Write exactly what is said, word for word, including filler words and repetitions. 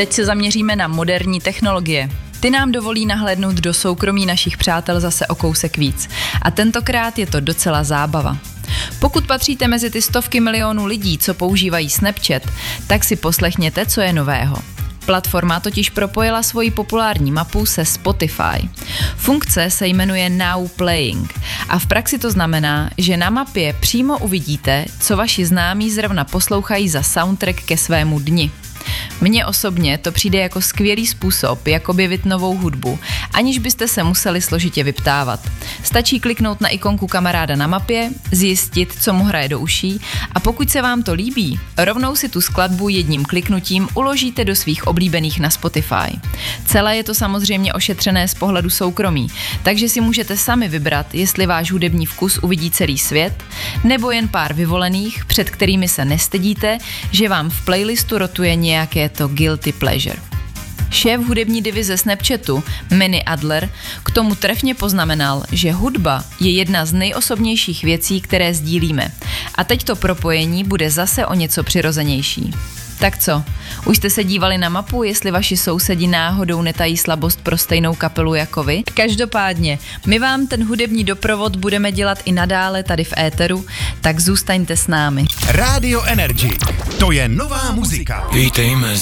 Teď se zaměříme na moderní technologie. Ty nám dovolí nahlédnout do soukromí našich přátel zase o kousek víc. A tentokrát je to docela zábava. Pokud patříte mezi ty stovky milionů lidí, co používají Snapchat, tak si poslechněte, co je nového. Platforma totiž propojila svoji populární mapu se Spotify. Funkce se jmenuje Now Playing a v praxi to znamená, že na mapě přímo uvidíte, co vaši známí zrovna poslouchají za soundtrack ke svému dni. Mně osobně to přijde jako skvělý způsob, jak objevit novou hudbu, aniž byste se museli složitě vyptávat. Stačí kliknout na ikonku kamaráda na mapě, zjistit, co mu hraje do uší a pokud se vám to líbí, rovnou si tu skladbu jedním kliknutím uložíte do svých oblíbených na Spotify. Celé je to samozřejmě ošetřené z pohledu soukromí, takže si můžete sami vybrat, jestli váš hudební vkus uvidí celý svět, nebo jen pár vyvolených, před kterými se nestydíte, že vám v playlistu rotuje nějaké to guilty pleasure. Šéf hudební divize Snapchatu, Manny Adler, k tomu trefně poznamenal, že hudba je jedna z nejosobnějších věcí, které sdílíme. A teď to propojení bude zase o něco přirozenější. Tak co, už jste se dívali na mapu, jestli vaši sousedi náhodou netají slabost pro stejnou kapelu jako vy? Každopádně, my vám ten hudební doprovod budeme dělat i nadále tady v éteru, tak zůstaňte s námi. Rádio Energy, to je nová muzika. Vítejme